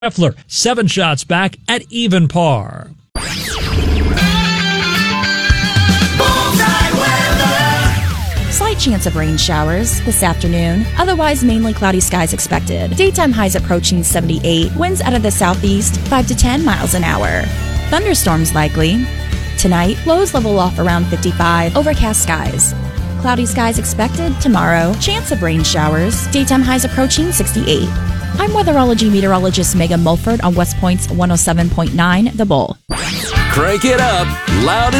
Scheffler, 7 shots back at even par. Slight chance of rain showers this afternoon. Otherwise, mainly cloudy skies expected. Daytime highs approaching 78. Winds out of the southeast, 5 to 10 miles an hour. Thunderstorms likely. Tonight, lows level off around 55. Overcast skies. Cloudy skies expected tomorrow. Chance of rain showers. Daytime highs approaching 68. I'm weatherology meteorologist Megan Mulford on West Point's 107.9 The Bull. Crank it up, loud and